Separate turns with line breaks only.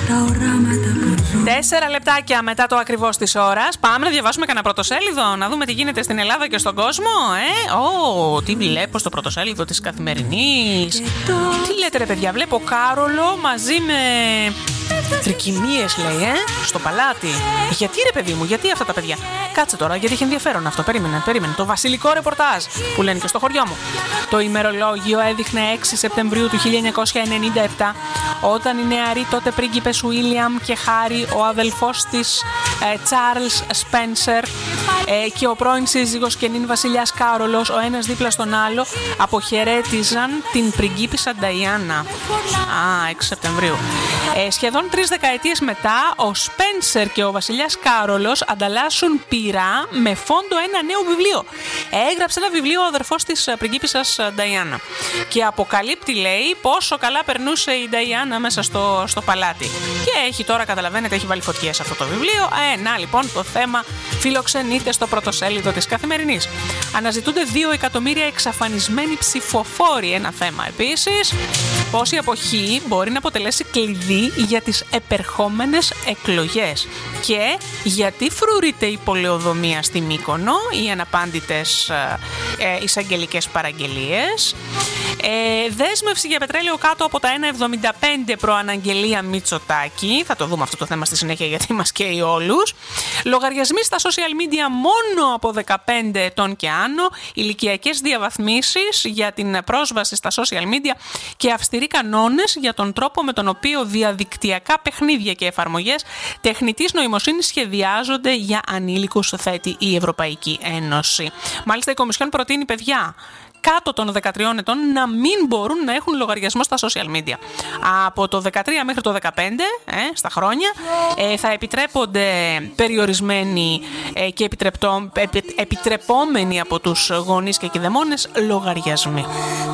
4 λεπτάκια μετά το ακριβώς της ώρας. Πάμε να διαβάσουμε κανένα πρωτοσέλιδο, να δούμε τι γίνεται στην Ελλάδα και στον κόσμο. Τι βλέπω στο πρωτοσέλιδο της Καθημερινής. Τι λέτε ρε παιδιά, βλέπω Κάρολο μαζί με τρικυμίες λέει, στο παλάτι. Γιατί ρε παιδί μου, γιατί αυτά τα παιδιά? Κάτσε τώρα, γιατί έχει ενδιαφέρον αυτό. Περίμενε. Το βασιλικό ρεπορτάζ που λένε και στο χωριό μου. Το ημερολόγιο έδειχνε 6 Σεπτεμβρίου του 1997, όταν οι νεαροί τότε πρίγκιπες Βίλιαμ και Χάρι, ο αδελφός της Τσάρλς Σπένσερ και ο πρώην σύζυγος και νυν βασιλιάς Κάρολος, ο ένας δίπλα στον άλλο, αποχαιρέτιζαν την πριγκίπισσα Νταϊάννα. 6 Σεπτεμβρίου. Σχεδόν 3 δεκαετίες μετά, ο Σπένσερ και ο βασιλιάς Κάρολος ανταλλάσσουν πυρά με φόντο ένα νέο βιβλίο. Έγραψε ένα βιβλίο ο αδερφός της πριγκίπισσας Νταϊάννα και αποκαλύπτει, λέει, πόσο καλά περνούσε η Νταϊάννα μέσα στο παλάτι. Και έχει τώρα, καταλαβαίνετε, έχει βάλει φωτιές αυτό το βιβλίο. Να λοιπόν, το θέμα φιλοξενείται στο πρωτοσέλιδο της Καθημερινής. Αναζητούνται 2 εκατομμύρια εξαφανισμένοι ψηφοφόροι. Ένα θέμα επίσης. Πώς η αποχή μπορεί να αποτελέσει κλειδί για τις επερχόμενες εκλογές. Και γιατί φρουρείται η πολεοδομία στη Μύκονο, οι αναπάντητες εισαγγελικές παραγγελίες. Δέσμευση για πετρέλαιο κάτω από τα 1,75 προαναγγελία Μητσοτάκη. Θα το δούμε αυτό το θέμα στη συνέχεια γιατί μας καίει όλους. Λογαριασμοί στα social media μόνο από 15 ετών και άνω. Ηλικιακές διαβαθμίσεις για την πρόσβαση στα social media και αυστηροί κανόνες για τον τρόπο με τον οποίο διαδικτυακά παιχνίδια και εφαρμογές τεχνητής νοημοσύνης σχεδιάζονται για ανήλικους, θέτει η Ευρωπαϊκή Ένωση. Μάλιστα η Κομισιόν προτείνει παιδιά κάτω των 13 ετών να μην μπορούν να έχουν λογαριασμό στα social media. Από το 13 μέχρι το 15, στα χρόνια, θα επιτρέπονται περιορισμένοι και επιτρεπόμενοι από τους γονείς και κηδεμόνες λογαριασμοί.